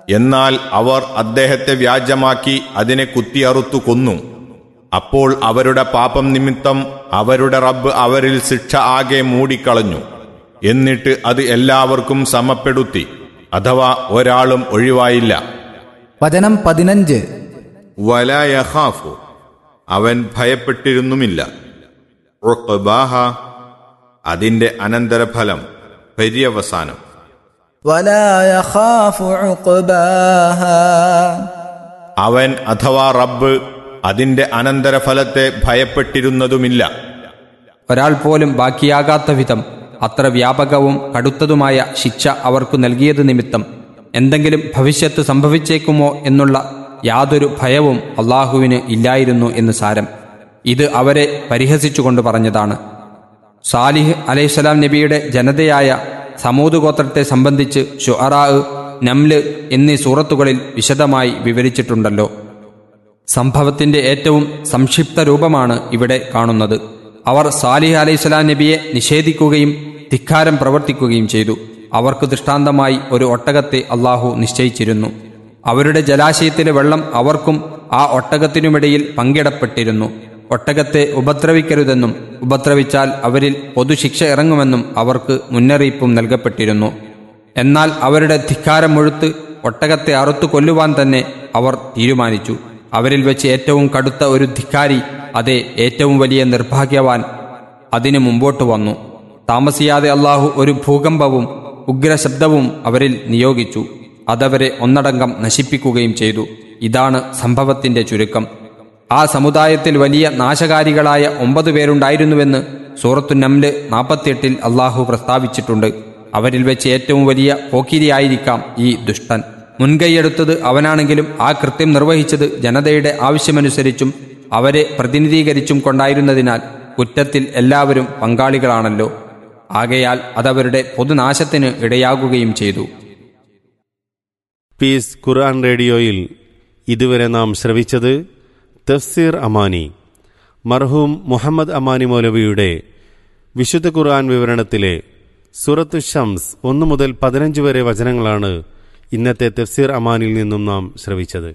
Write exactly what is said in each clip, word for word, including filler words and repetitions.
എന്നാൽ അവർ അദ്ദേഹത്തെ വ്യാജമാക്കി അതിനെ കുത്തിയറുത്തു കൊന്നു. അപ്പോൾ അവരുടെ പാപം നിമിത്തം അവരുടെ റബ്ബ് അവരിൽ ശിക്ഷ ആകെ മൂടിക്കളഞ്ഞു. എന്നിട്ട് അത് എല്ലാവർക്കും സമപ്പെടുത്തി, അഥവാ ഒരാളും ഒഴിവായില്ല. വചനം പതിനഞ്ച്. വലാ യഖാഫു, അവൻ ഭയപ്പെട്ടിരുന്നുമില്ല. ഉഖ്ബാഹ, അതിന്റെ അനന്തരഫലം, പര്യവസാനം. വലാ യഖാഫു ഉഖ്ബാഹ, അവൻ അഥവാ റബ്ബ് അതിന്റെ അനന്തരഫലത്തെ ഭയപ്പെട്ടിരുന്നതുമില്ല. ഒരാൾ പോലും ബാക്കിയാകാത്ത വിധം അത്ര വ്യാപകവും കടുത്തതുമായ ശിക്ഷ അവർക്കു നൽകിയത് നിമിത്തം എന്തെങ്കിലും ഭവിഷ്യത്ത് സംഭവിച്ചേക്കുമോ എന്നുള്ള യാതൊരു ഭയവും അള്ളാഹുവിന് ഇല്ലായിരുന്നു എന്ന് സാരം. ഇത് അവരെ പരിഹസിച്ചുകൊണ്ട് പറഞ്ഞതാണ്. സാലിഹ് അലൈഹിസ്സലാം നബിയുടെ ജനതയായ സമൂദ് ഗോത്രത്തെ സംബന്ധിച്ച് ശുഅറാ, നംല് എന്നീ സൂറത്തുകളിൽ വിശദമായി വിവരിച്ചിട്ടുണ്ടല്ലോ. സംഭവത്തിന്റെ ഏറ്റവും സംക്ഷിപ്ത രൂപമാണ് ഇവിടെ കാണുന്നത്. അവർ സാലിഹ് അലൈഹിസ്സലാം നബിയെ നിഷേധിക്കുകയും ധിക്കാരം പ്രവർത്തിക്കുകയും ചെയ്തു. അവർക്ക് ദൃഷ്ടാന്തമായി ഒരു ഒട്ടകത്തെ അള്ളാഹു നിശ്ചയിച്ചിരുന്നു. അവരുടെ ജലാശയത്തിലെ വെള്ളം അവർക്കും ആ ഒട്ടകത്തിനുമിടയിൽ പങ്കിടപ്പെട്ടിരുന്നു. ഒട്ടകത്തെ ഉപദ്രവിക്കരുതെന്നും ഉപദ്രവിച്ചാൽ അവരിൽ പൊതുശിക്ഷ ഇറങ്ങുമെന്നും അവർക്ക് മുന്നറിയിപ്പും നൽകപ്പെട്ടിരുന്നു. എന്നാൽ അവരുടെ ധിക്കാരം മുഴുത്ത് ഒട്ടകത്തെ അറുത്തു കൊല്ലുവാൻ തന്നെ അവർ തീരുമാനിച്ചു. അവരിൽ വെച്ച് ഏറ്റവും കടുത്ത ഒരു ധിക്കാരി, അതെ ഏറ്റവും വലിയ നിർഭാഗ്യവാൻ, അതിനു മുമ്പോട്ട് വന്നു. താമസിയാതെ അള്ളാഹു ഒരു ഭൂകമ്പവും ഉഗ്രശബ്ദവും അവരിൽ നിയോഗിച്ചു. അതവരെ ഒന്നടങ്കം നശിപ്പിക്കുകയും ചെയ്തു. ഇതാണ് സംഭവത്തിന്റെ ചുരുക്കം. ആ സമുദായത്തിൽ വലിയ നാശകാരികളായ ഒമ്പത് പേരുണ്ടായിരുന്നുവെന്ന് സൂറത്തു നംല് നാൽപ്പത്തിയെട്ടിൽ അള്ളാഹു പ്രസ്താവിച്ചിട്ടുണ്ട്. അവരിൽ വെച്ച് ഏറ്റവും വലിയ പോക്കിരിയായിരിക്കാം ഈ ദുഷ്ടൻ. മുൻകൈയെടുത്തത് അവനാണെങ്കിലും ആ കൃത്യം നിർവഹിച്ചത് ജനതയുടെ ആവശ്യമനുസരിച്ചും അവരെ പ്രതിനിധീകരിച്ചും കൊണ്ടായിരുന്നതിനാൽ കുറ്റത്തിൽ എല്ലാവരും പങ്കാളികളാണല്ലോ. ആകയാൽ അതവരുടെ പൊതുനാശത്തിന് ഇടയാകുകയും ചെയ്തു. പീസ് ഖുർആൻ റേഡിയോയിൽ ഇതുവരെ നാം ശ്രവിച്ചത് തഫ്സീർ അമാനി, മർഹൂം മുഹമ്മദ് അമാനി മൗലവിയുടെ വിശുദ്ധ ഖുർആൻ വിവരണത്തിലെ സൂറത്തു ഷംസ് ഒന്ന് മുതൽ പതിനഞ്ച് വരെ വചനങ്ങളാണ് ഇന്നത്തെ തഫ്സീർ അമാനിൽ നിന്നും നാം ശ്രവിച്ചത്.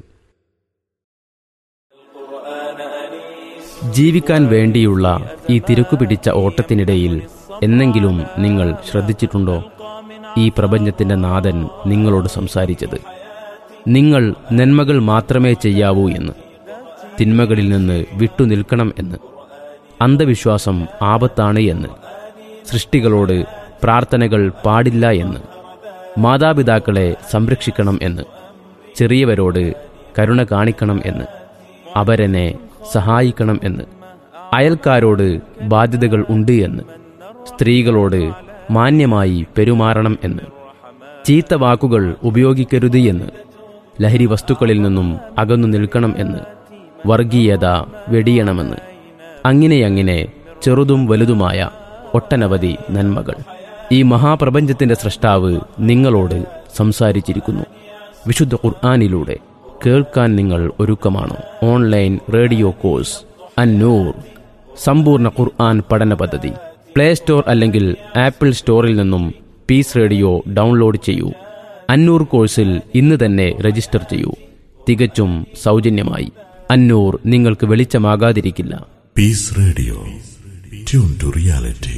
ജീവിക്കാൻ വേണ്ടിയുള്ള ഈ തിരക്കുപിടിച്ച ഓട്ടത്തിനിടയിൽ എന്നെങ്കിലും നിങ്ങൾ ശ്രദ്ധിച്ചിട്ടുണ്ടോ ഈ പ്രപഞ്ചത്തിന്റെ നാഥൻ നിങ്ങളോട് സംസാരിച്ചത്? നിങ്ങൾ നന്മകൾ മാത്രമേ ചെയ്യാവൂ എന്ന്, തിന്മകളിൽ നിന്ന് വിട്ടുനിൽക്കണം എന്ന്, അന്ധവിശ്വാസം ആപത്താണ് എന്ന്, സൃഷ്ടികളോട് പ്രാർത്ഥനകൾ പാടില്ല എന്ന്, മാതാപിതാക്കളെ സംരക്ഷിക്കണം എന്ന്, ചെറിയവരോട് കരുണ കാണിക്കണം എന്ന്, അവരെന്നെ സഹായിക്കണം എന്ന്, അയൽക്കാരോട് ബാധ്യതകൾ ഉണ്ട് എന്ന്, സ്ത്രീകളോട് മാന്യമായി പെരുമാറണം എന്ന്, ചീത്ത വാക്കുകൾ ഉപയോഗിക്കരുത് എന്ന്, ലഹരി വസ്തുക്കളിൽ നിന്നും അകന്നു നിൽക്കണം എന്ന്, വർഗീയത വെടിയണമെന്ന്, അങ്ങനെയങ്ങനെ ചെറുതും വലുതുമായ ഒട്ടനവധി നന്മകൾ ഈ മഹാപ്രപഞ്ചത്തിന്റെ സ്രഷ്ടാവ് നിങ്ങളോട് സംസാരിച്ചിരിക്കുന്നു. വിശുദ്ധ ഖുർആനിലൂടെ കേൾക്കാൻ നിങ്ങൾ ഒരുക്കമാണോ? ഓൺലൈൻ റേഡിയോ കോഴ്സ് അന്നൂർ സമ്പൂർണ്ണ ഖുർആൻ പഠന പദ്ധതി പ്ലേ സ്റ്റോർ അല്ലെങ്കിൽ ആപ്പിൾ സ്റ്റോറിൽ നിന്നും പീസ് റേഡിയോ ഡൗൺലോഡ് ചെയ്യൂ. അന്നൂർ കോഴ്സിൽ ഇന്ന് തന്നെ രജിസ്റ്റർ ചെയ്യൂ. തികച്ചും സൗജന്യമായി. അന്നൂർ നിങ്ങൾക്ക് വെളിച്ചമാകാതിരിക്കില്ല. Piece radio, tune to reality.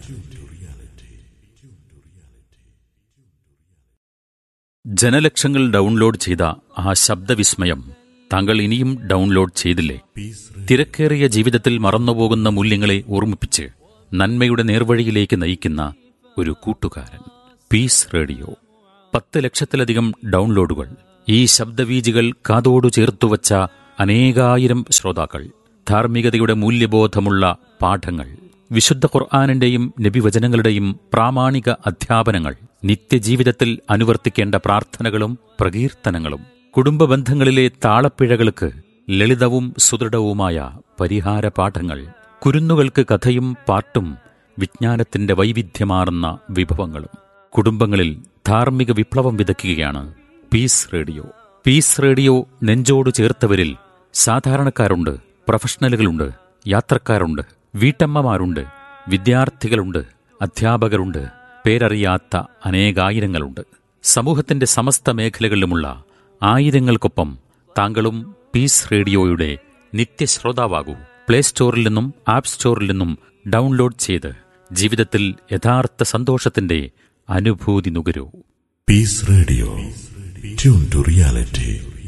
ജനലക്ഷങ്ങൾ download ചെയ്ത ആ ശബ്ദവിസ്മയം താങ്കൾ ഇനിയും ഡൗൺലോഡ് ചെയ്തില്ലേ? തിരക്കേറിയ ജീവിതത്തിൽ മറന്നുപോകുന്ന മൂല്യങ്ങളെ ഓർമ്മിപ്പിച്ച് നന്മയുടെ നേർവഴിയിലേക്ക് നയിക്കുന്ന ഒരു കൂട്ടുകാരൻ. Piece radio. പത്ത് ലക്ഷത്തിലധികം ഡൗൺലോഡുകൾ. ഈ ശബ്ദവീജികൾ കാതോടു ചേർത്തുവച്ച അനേകായിരം ശ്രോതാക്കൾ. ധാർമ്മികതയുടെ മൂല്യബോധമുള്ള പാഠങ്ങൾ, വിശുദ്ധ ഖുർആാനിന്റെയും നബിവചനങ്ങളുടെയും പ്രാമാണിക അധ്യാപനങ്ങൾ, നിത്യജീവിതത്തിൽ അനുവർത്തിക്കേണ്ട പ്രാർത്ഥനകളും പ്രകീർത്തനങ്ങളും, കുടുംബ ബന്ധങ്ങളിലെ താളപ്പിഴകൾക്ക് ലളിതവും സുദൃഢവുമായ പരിഹാര പാഠങ്ങൾ, കുരുന്നുകൾക്ക് കഥയും പാട്ടും വിജ്ഞാനത്തിന്റെ വൈവിധ്യമാർന്ന വിഭവങ്ങളും. കുടുംബങ്ങളിൽ ധാർമ്മിക വിപ്ലവം വിതയ്ക്കുകയാണ് പീസ് റേഡിയോ. പീസ് റേഡിയോ നെഞ്ചോട് ചേർത്തവരിൽ സാധാരണക്കാരുണ്ട്, പ്രൊഫഷണലുകളുണ്ട്, യാത്രക്കാരുണ്ട്, വീട്ടമ്മമാരുണ്ട്, വിദ്യാർത്ഥികളുണ്ട്, അധ്യാപകരുണ്ട്, പേരറിയാത്ത അനേകായിരങ്ങളുണ്ട്. സമൂഹത്തിന്റെ സമസ്ത മേഖലകളിലുമുള്ള ആയിരങ്ങൾക്കൊപ്പം താങ്കളും പീസ് റേഡിയോയുടെ നിത്യശ്രോതാവാകൂ. പ്ലേ സ്റ്റോറിൽ നിന്നും ആപ്പ് സ്റ്റോറിൽ നിന്നും ഡൗൺലോഡ് ചെയ്ത് ജീവിതത്തിൽ യഥാർത്ഥ സന്തോഷത്തിന്റെ അനുഭൂതി നുകരൂ. Peace Radio. Tune to reality.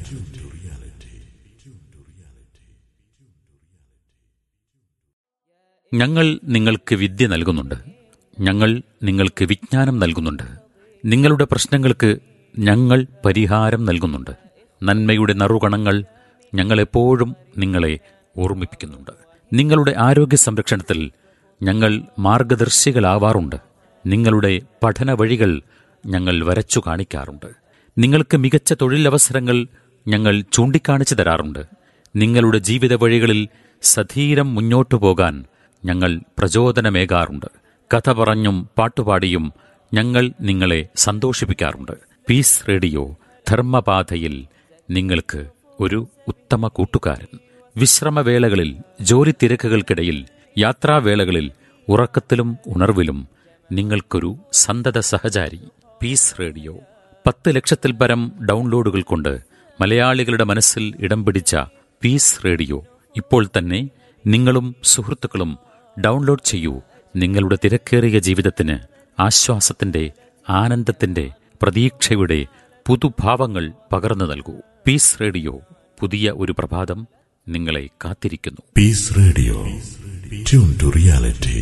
ഞങ്ങൾ നിങ്ങൾക്ക് വിദ്യ നൽകുന്നുണ്ട്. ഞങ്ങൾ നിങ്ങൾക്ക് വിജ്ഞാനം നൽകുന്നുണ്ട്. നിങ്ങളുടെ പ്രശ്നങ്ങൾക്ക് ഞങ്ങൾ പരിഹാരം നൽകുന്നുണ്ട്. നന്മയുടെ നറുകണങ്ങൾ ഞങ്ങളെപ്പോഴും നിങ്ങളെ ഓർമ്മിപ്പിക്കുന്നുണ്ട്. നിങ്ങളുടെ ആരോഗ്യ സംരക്ഷണത്തിൽ ഞങ്ങൾ മാർഗദർശികളാവാറുണ്ട്. നിങ്ങളുടെ പഠന വഴികൾ ഞങ്ങൾ വരച്ചു കാണിക്കാറുണ്ട്. നിങ്ങൾക്ക് മികച്ച തൊഴിലവസരങ്ങൾ ഞങ്ങൾ ചൂണ്ടിക്കാണിച്ചു തരാറുണ്ട്. നിങ്ങളുടെ ജീവിത വഴികളിൽ സധീരം മുന്നോട്ടു പോകാൻ ഞങ്ങൾ പ്രചോദനമേകാറുണ്ട്. കഥ പറഞ്ഞും പാട്ടുപാടിയും ഞങ്ങൾ നിങ്ങളെ സന്തോഷിപ്പിക്കാറുണ്ട്. പീസ് റേഡിയോ ധർമ്മപാതയിൽ നിങ്ങൾക്ക് ഒരു ഉത്തമ കൂട്ടുകാരൻ. വിശ്രമവേളകളിൽ, ജോലി തിരക്കുകൾക്കിടയിൽ, യാത്രാവേളകളിൽ, ഉറക്കത്തിലും ഉണർവിലും നിങ്ങൾക്കൊരു സന്തത സഹചാരി. പീസ് റേഡിയോ പത്ത് ലക്ഷത്തിൽ പരം ഡൗൺലോഡുകൾ കൊണ്ട് മലയാളികളുടെ മനസ്സിൽ ഇടം പിടിച്ച പീസ് റേഡിയോ ഇപ്പോൾ തന്നെ നിങ്ങളും സുഹൃത്തുക്കളും ഡൗൺലോഡ് ചെയ്യൂ. നിങ്ങളുടെ തിരക്കേറിയ ജീവിതത്തിന് ആശ്വാസത്തിന്റെ, ആനന്ദത്തിന്റെ, പ്രതീക്ഷയുടെ പുതുഭാവങ്ങൾ പകർന്നു നൽകൂ. പീസ് റേഡിയോ, പുതിയ ഒരു പ്രഭാതം നിങ്ങളെ കാത്തിരിക്കുന്നു. Peace Radio. Tune to reality.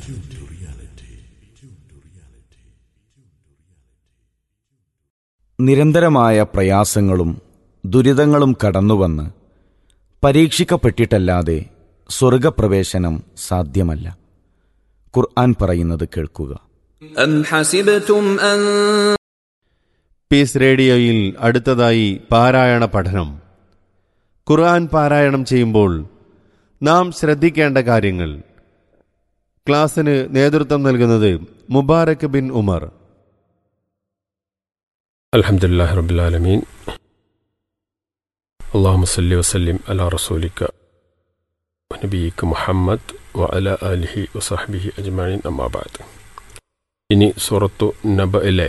നിരന്തരമായ പ്രയാസങ്ങളും ദുരിതങ്ങളും കടന്നുവന്ന് പരീക്ഷിക്കപ്പെട്ടിട്ടല്ലാതെ സ്വർഗപ്രവേശനം സാധ്യമല്ല. ഖുർആൻ പറയുന്നത് കേൾക്കുക. പീസ് റേഡിയോയിൽ അടുത്തതായി പാരായണ പഠനം. ഖുർആൻ പാരായണം ചെയ്യുമ്പോൾ നാം ശ്രദ്ധിക്കേണ്ട കാര്യങ്ങൾ. ക്ലാസ്സിന് നേതൃത്വം നൽകുന്നത് മുബാറക് ബിൻ ഉമർ. അൽഹംദുലില്ലാഹി റബ്ബിൽ ആലമീൻ. അല്ലാഹുമ്മ സ്വല്ലി വസല്ലിം അലാ റസൂലിക നബിയിക മുഹമ്മദ് വഅലാ ആലിഹി വസഹ്ബിഹി അജ്മഈൻ. അമ്മാ ബഅദ്. ഇനി സൂറത്തു നബഇലെ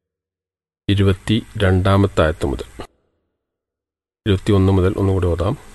ഇരുപത്തി രണ്ടാമത്തെ ആയത്ത് മുതൽ ഇരുപത്തി ഒന്ന് മുതൽ ഒന്നുകൂടി ഓതാം.